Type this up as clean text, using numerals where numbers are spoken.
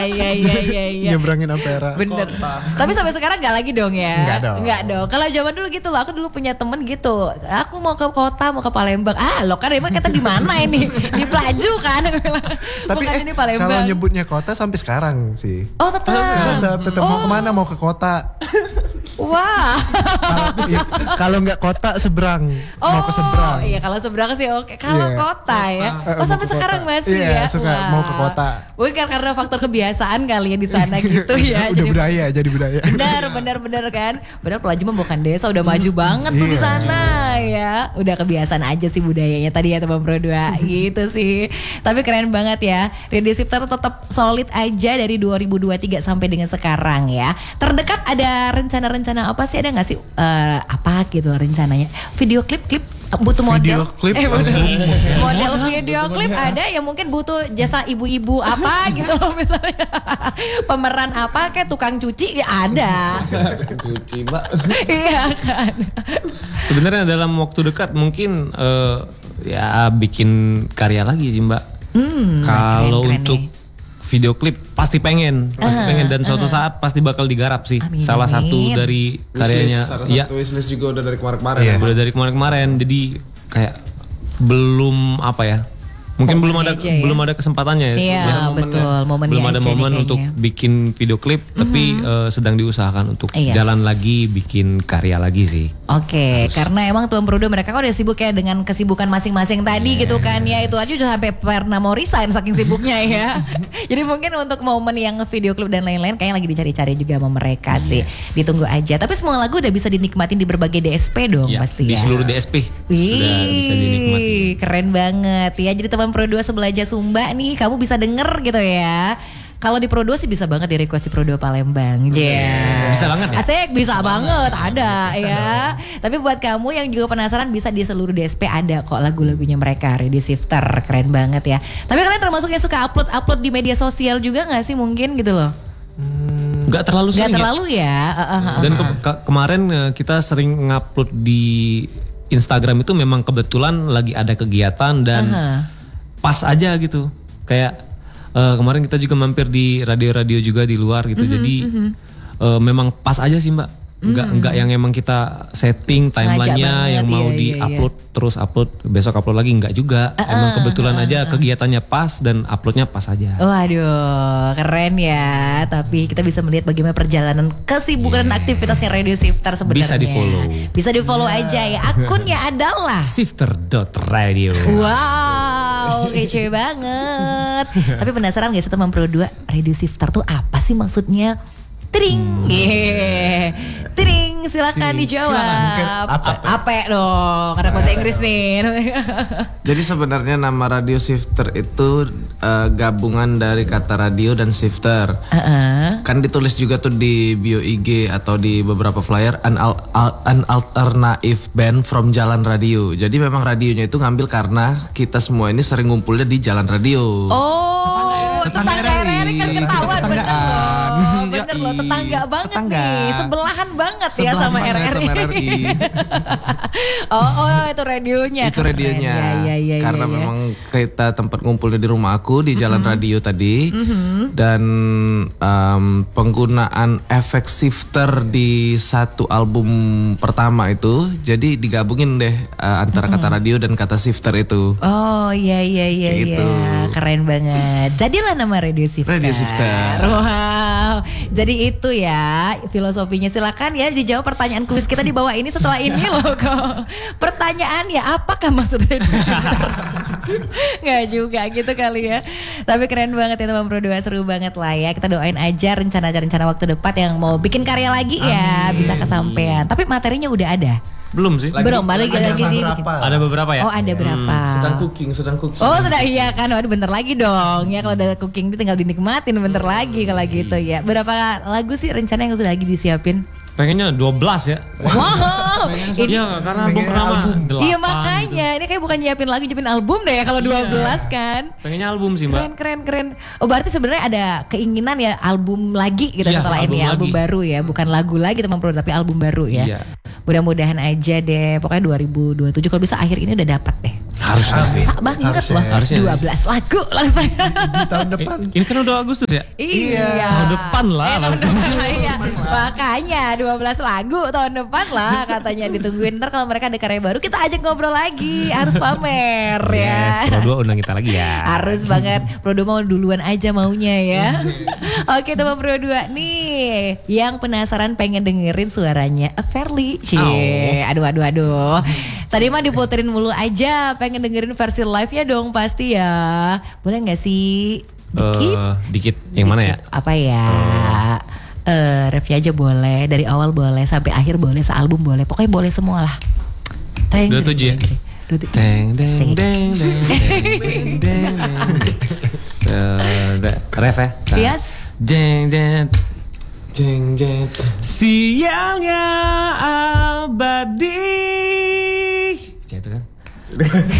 Iya. Nyebrangin Ampera. Bener. Tapi sampai sekarang nggak lagi dong ya? Nggak dong. Kalau zaman dulu gitu loh, aku dulu punya temen gitu. Aku mau ke kota, mau ke Palembang. Lo kan emang kata di mana ini? Di Pelaju kan? Tapi bukan ini Palembang. kalau nyebutnya kota sampai sekarang sih. Oh tetap. Mau kemana? Mau ke kota. Wah. Kalau nggak kota seberang, mau ke seberang. Iya kalau seberang sih oke. Kalau kota ya. Sampai sekarang masih ya. Suka mau ke kota. Mungkin karena faktor kebiasaan kali ya di sana gitu ya. Jadi budaya. Benar kan. Benar Pelaju mah bukan desa, udah maju banget tuh di sana ya. Udah kebiasaan aja sih budayanya tadi ya teman Pro 2 gitu sih. Tapi keren banget ya. Radio Shifter tetap solid aja dari 2023 sampai dengan sekarang ya. Terdekat ada rencana apa sih, ada nggak sih apa gitu rencananya? Video klip butuh model. Model video klip ada yang mungkin butuh jasa ibu-ibu apa gitu loh misalnya. Pemeran apa kayak tukang cuci ya ada. Tukang cuci, Mbak. Iya kan. Sebenarnya dalam waktu dekat mungkin ya bikin karya lagi sih, Mbak. Kalau keren untuk video klip pasti pengen dan suatu saat pasti bakal digarap sih. Salah satu dari karyanya satu wishlist juga udah dari kemarin-kemarin. Udah dari kemarin-kemarin. Jadi kayak belum apa ya? Mungkin belum ada kesempatannya ya. Iya, betul. Belum ada momen untuk bikin video klip, tapi sedang diusahakan untuk jalan lagi bikin karya lagi sih. Oke, karena emang Tuan Pro 2 mereka kan udah sibuk ya dengan kesibukan masing-masing tadi gitu kan ya. Itu aja udah sampai pernah mau resign saking sibuknya ya. Jadi mungkin untuk momen yang video klip dan lain-lain kayaknya lagi dicari-cari juga sama mereka sih. Ditunggu aja. Tapi semua lagu udah bisa dinikmatin di berbagai DSP dong pasti di ya. seluruh DSP sudah bisa dinikmati. Keren banget ya. Jadi teman Pro 2 Sebelaja Sumba nih kamu bisa denger gitu ya. Kalau di Pro 2 sih bisa banget di request di Pro 2 Palembang. Bisa banget ya? Asik, bisa banget, ada ya. Tapi buat kamu yang juga penasaran bisa di seluruh DSP ada kok lagu-lagunya mereka. Radio Shifter, keren banget ya. Tapi kalian termasuk yang suka upload di media sosial juga gak sih mungkin gitu loh? Gak terlalu sering. Gak terlalu ya. Dan kemarin kita sering ngupload di Instagram itu memang kebetulan lagi ada kegiatan dan pas aja gitu. Kayak kemarin kita juga mampir di radio-radio juga di luar gitu. Jadi memang pas aja sih, Mbak. Enggak yang emang kita setting timelinenya yang mau di-upload terus upload, besok upload lagi, enggak juga. Emang kebetulan aja kegiatannya pas dan uploadnya pas aja. Waduh, keren ya. Tapi kita bisa melihat bagaimana perjalanan kesibukan dan aktivitasnya Radio Shifter sebenarnya. Bisa di-follow aja ya. Akunnya adalah shifter.radio. Wow, kece banget. Tapi penasaran gak sih teman Pro 2, Radio Shifter tuh apa sih maksudnya? Tring, Tring, silakan dijawab. Apa dong? Karena bahasa Inggris nih. Jadi sebenarnya nama Radio Shifter itu gabungan dari kata radio dan shifter. Kan ditulis juga tuh di bio IG atau di beberapa flyer an alternative band from Jalan Radio. Jadi memang radionya itu ngambil karena kita semua ini sering ngumpulnya di Jalan Radio. Oh, tetangga RRI kan ketahuan bener loh, tetangga banget nih, sebelahan banget ya sama RRI. Oh, itu radionya. Itu radionya. Karena memang kita tempat ngumpulnya di rumah aku di Jalan Radio tadi. Dan penggunaan efek shifter di satu album pertama itu, jadi digabungin deh antara kata radio dan kata shifter itu. Oh iya. Keren banget. Jadilah nama Radio Shifter. Radio Shifter. Wow. Jadi itu ya filosofinya. Silakan ya dijawab pertanyaan kuis kita di bawah ini setelah ini loh kok. Pertanyaannya apakah maksud Radio Shifter? Nggak juga gitu kali ya. Tapi keren banget ya teman Pro 2, seru banget lah ya. Kita doain aja rencana waktu depan yang mau bikin karya lagi ya bisa kesampaian. Tapi materinya udah ada. Belum sih. Belum, balik lagi nih. Ada beberapa ya? Oh, ada berapa? Sedang cooking. Oh, sudah iya kan. Waduh, bentar lagi dong. Ya kalau udah cooking itu tinggal dinikmatin bentar lagi kalau gitu ya. Berapa lagu sih rencana yang sudah lagi disiapin? Pengennya 12 ya. Wow. Iya, karena album pertama 8. Iya makanya, ini kayak bukan nyiapin lagu, nyiapin album deh ya kalau 12 kan. Pengennya album sih, Mbak. Keren. Oh, berarti sebenarnya ada keinginan ya album lagi gitu setelah ini ya, album baru ya, bukan lagu lagi teman Pro, tapi album baru ya. Mudah-mudahan aja deh. Pokoknya 2027 kalau bisa akhir ini udah dapat deh. Harusnya sih. Sak banget Harusnya. loh. Harusnya. 12 lagu langsung. Di tahun depan. Ini kan udah Agustus ya? Iya. Tahun depan lah. Iya. Makanya 12 lagu tahun depan lah katanya ditungguin. Ntar kalau mereka ada karya baru kita ajak ngobrol lagi. Harus pamer Yes, ya. Pro 2 undang kita lagi ya. Harus banget. Pro 2 mau duluan aja maunya ya. Oke teman Pro 2 nih. Yang penasaran pengen dengerin suaranya Fairly. Cie. Aduh. Tadi mah diputerin mulu aja. Pengen dengerin versi live-nya dong pasti ya. Boleh gak sih? Dikit. Yang mana ya? Apa ya? Review aja boleh. Dari awal boleh. Sampai akhir boleh. Sealbum boleh. Pokoknya boleh semua lah. 27 ya? Deng deng deng deng deng deng. Ref ya? Yes. Jeng jeng jeng jeng. Siangnya abadi. Itu kan?